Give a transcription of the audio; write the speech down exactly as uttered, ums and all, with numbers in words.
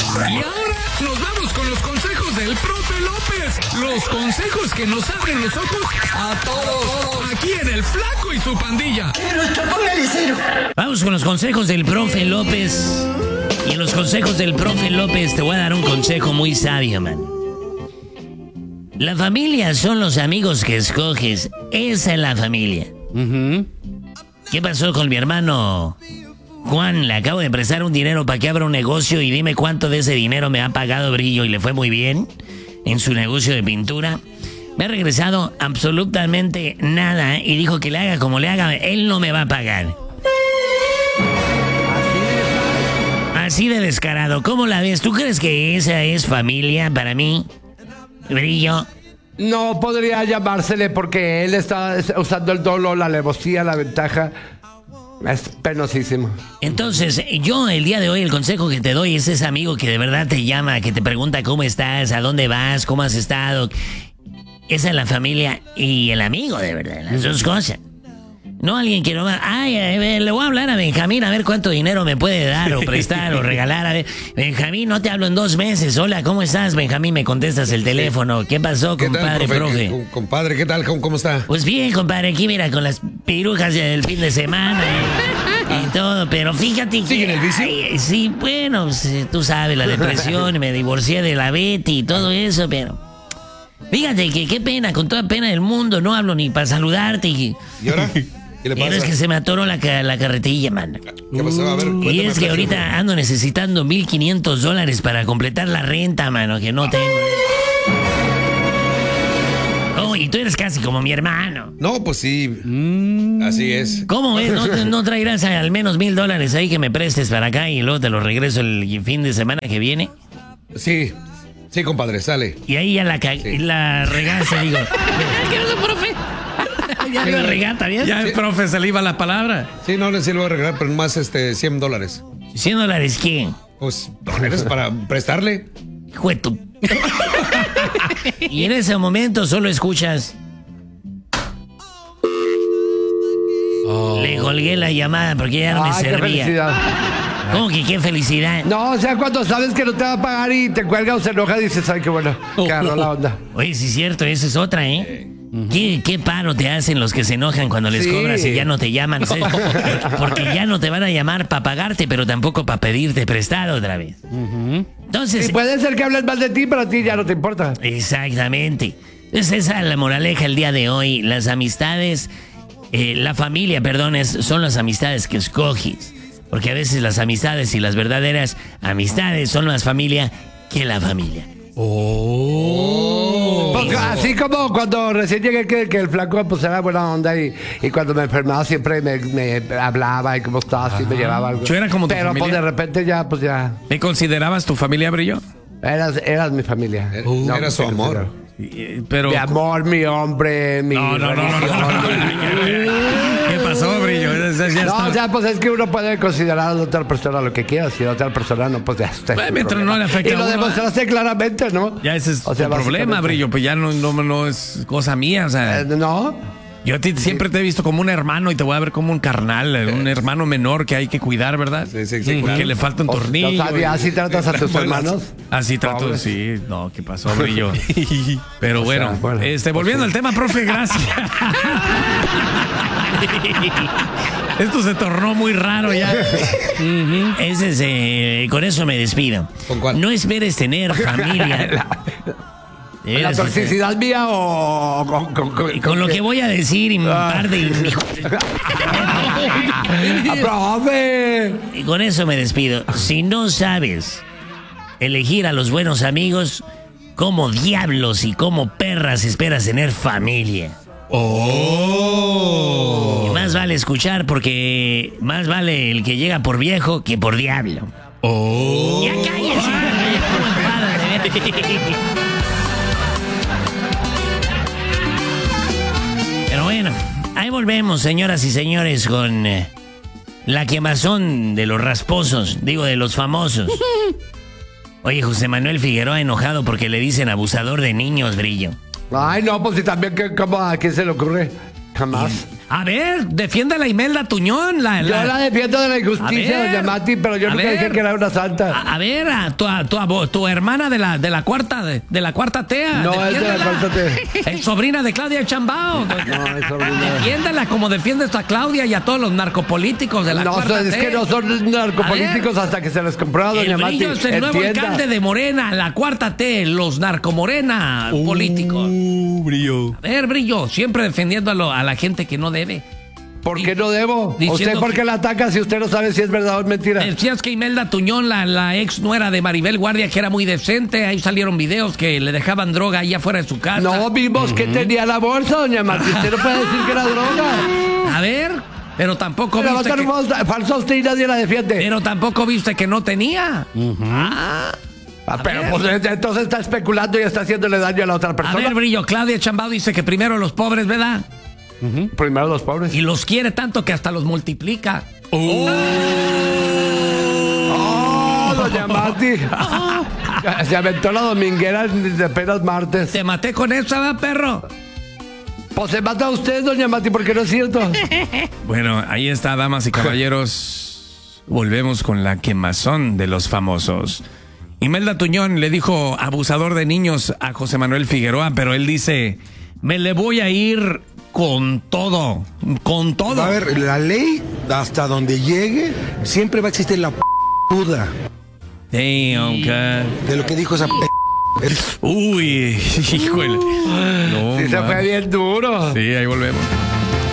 Y ahora nos vamos con los consejos del profe López. Los consejos que nos abren los ojos a todos. Aquí en El Flaco y su pandilla. Vamos con los consejos del profe López. Y en los consejos del profe López te voy a dar un consejo muy sabio, man. La familia son los amigos que escoges. Esa es la familia. Uh-huh. ¿Qué pasó con mi hermano Juan? Le acabo de prestar un dinero para que abra un negocio y dime cuánto de ese dinero me ha pagado Brillo y le fue muy bien en su negocio de pintura. Me ha regresado absolutamente nada y dijo que le haga como le haga, él no me va a pagar. Así de descarado. ¿Cómo la ves? ¿Tú crees que esa es familia para mí? Brillo. No podría llamársele porque él está usando el dolo, la alevosía, la ventaja. Es penosísimo. Entonces, yo el día de hoy el consejo que te doy es ese amigo que de verdad te llama, que te pregunta cómo estás, a dónde vas, cómo has estado. Esa es la familia y el amigo, de verdad, las dos cosas. No alguien que no va, ay, eh, le voy a hablar a Benjamín a ver cuánto dinero me puede dar o prestar o regalar. A ver, Benjamín, no te hablo en dos meses. Hola, ¿cómo estás, Benjamín? Me contestas el teléfono. ¿Qué pasó, ¿Qué compadre, tal, profe? profe? ¿Qué, compadre, ¿qué tal? ¿Cómo, ¿Cómo está? Pues bien, compadre, aquí mira, con las pirujas del fin de semana y, y todo, pero fíjate que... ¿Sigue en el vicio? Ay, sí, bueno, pues, tú sabes, la depresión, me divorcié de la Betty y todo eso, pero... Fíjate que qué pena, con toda pena del mundo, no hablo ni para saludarte y... ¿Y ahora? ¿Qué le pasa? Pero es que se me atoró la, ca- la carretilla, man. ¿Qué pasó? A ver, Y cuéntame, es que profe. ahorita ando necesitando mil quinientos dólares para completar la renta, mano, que no tengo. Oh, y tú eres casi como mi hermano. No, pues sí. Así es. ¿Cómo ves? ¿No, no traerás al menos mil dólares ahí que me prestes para acá y luego te los regreso el fin de semana que viene? Sí. Sí, compadre, sale. Y ahí ya la, ca- Sí. la regaste, digo. ¿Qué pasó, profe? Ya la regata, ¿bien? Ya el profe se le iba la palabra. Sí, no le sirvo a regalar, pero más este cien dólares. ¿cien dólares quién? Pues, dólares para prestarle. Hijo de tu... Y en ese momento solo escuchas... Oh. Le colgué la llamada porque ya no me Ay, qué servía. felicidad. ¿Cómo que qué felicidad? No, o sea, cuando sabes que no te va a pagar y te cuelga o se enoja, dices, ay, qué bueno, que agarró la onda. Oye, sí es cierto, esa es otra, ¿eh? ¿Qué, ¿Qué paro te hacen los que se enojan cuando les Sí. cobras y ya no te llaman? ¿Sí? Porque ya no te van a llamar para pagarte, pero tampoco para pedirte prestado otra vez. Entonces... Y puede ser que hablen mal de ti, pero a ti ya no te importa. Exactamente. Entonces esa es la moraleja el día de hoy. Las amistades, eh, la familia, perdón, es- son las amistades que escoges. Porque a veces las amistades y las verdaderas amistades son más familia que la familia. Porque así como cuando recién llegué que, que el flaco pues era buena onda y, y cuando me enfermaba siempre me, me hablaba y cómo estás y me llevaba algo. Yo era como tu Pero pues familia. de repente ya, pues ya, ¿Me considerabas tu familia, Brillo? eras, eras mi familia. Era- era pues, su sí, amor. claro. Eh, Pero... Mi amor, mi hombre, mi No, no, no, no, no, no, no, no. ¿Qué pasó, Brillo? Ya- ya No, está. o sea, pues es que uno puede considerar a la otra persona lo que quiera. Si a la otra persona no, pues ya está. Bueno, mientras no le afecte Y a lo uno, demostraste claramente, ¿no? Ya ese es O sea, tu problema, básicamente. Brillo. Pues ya no, no, no es cosa mía, o sea... Eh, ¿No? Yo a ti siempre te he visto como un hermano y te voy a ver como un carnal, un hermano menor que hay que cuidar, ¿verdad? Sí, sí, sí, Porque claro. le falta un O- tornillo. O sea, y- así tratas a tus Buenas. hermanos. Así trato, Pobre. sí. No, ¿qué pasó, Brillo? Pero O sea, bueno, bueno, este, volviendo al tema, profe, gracias. Esto se tornó muy raro ya. Ese es, eh, con eso me despido. ¿Con cuál? No esperes tener familia. De ¿La veras, este, toxicidad mía o con, con, con- y con lo que voy a decir, y un par de... ¡Ah, profe! Y con eso me despido. Si no sabes elegir a los buenos amigos, ¿cómo diablos y cómo perras esperas tener familia? Oh. Y más vale escuchar porque más vale el que llega por viejo que por diablo. Oh. Ya cállense. ¿Cómo enfadan, de veras? Pero bueno, ahí volvemos, señoras y señores, con eh, la quemazón de los rasposos, digo, de los famosos. Oye, José Manuel Figueroa enojado porque le dicen abusador de niños, Brillo. Ay, no, pues si también, que, ¿cómo, ¿a quién se le ocurre? Jamás. A ver, defiende a la Imelda Tuñón. La, Yo la- la defiendo de la injusticia, A ver, doña Mati, pero yo a nunca ver. dije que era una santa. A, a ver, a tu, a tu, abo- tu hermana de la, de la cuarta de, de la cuarta tea. No, es de la defiéndela. cuarta T. Es sobrina de Claudia Chambao. No, es sobrina. Defiéndela como defiendes a Claudia y a todos los narcopolíticos de la No, cuarta es T. que no son narcopolíticos A ver. hasta que se les comprueba, doña El Mati. Brillo es el nuevo Entienda. alcalde de Morena, la cuarta T, los narcomorena políticos. Uh, Brillo. A ver, Brillo, siempre defendiendo a, lo- a la gente que no debe. ¿Por qué no debo? Diciendo ¿Usted por que- qué la ataca si usted no sabe si es verdad o es mentira? Decías que Imelda Tuñón, la, la ex nuera de Maribel Guardia, que era muy decente, ahí salieron videos que le dejaban droga ahí afuera de su casa. No vimos que tenía la bolsa, doña Mati. Usted no puede decir que era droga. A ver, pero tampoco Pero viste que, falso falso usted y nadie la defiende. pero tampoco viste que no tenía. Ah, Ah, pero ver. pues entonces está especulando y está haciéndole daño a la otra a persona. ver, Brillo, Claudia Chambao dice que primero los pobres, ¿verdad? Ujú. Primero los pobres. Y los quiere tanto que hasta los multiplica. ¡Oh, doña Mati! Se aventó la dominguera de apenas martes. Te maté con esa, ¿verdad, perro? Pues se mata a usted, doña Mati, porque no es cierto. Bueno, ahí está, damas y caballeros. Volvemos con la quemazón de los famosos. Imelda Tuñón le dijo abusador de niños a José Manuel Figueroa, pero él dice, me le voy a ir con todo, con todo. A ver, la ley, hasta donde llegue, siempre va a existir la p duda Damn, God. de lo que dijo esa p. Uy, híjole. No, Sí, se man. fue bien duro. Sí, ahí volvemos.